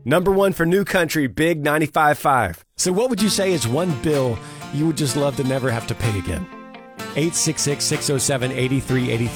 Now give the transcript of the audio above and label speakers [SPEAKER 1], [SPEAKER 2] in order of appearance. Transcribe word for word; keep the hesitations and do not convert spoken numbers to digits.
[SPEAKER 1] Number one for New Country, Big ninety-five point five.
[SPEAKER 2] So what would you say is one bill you would just love to never have to pay again? eight six six, six oh seven, eight three eight three.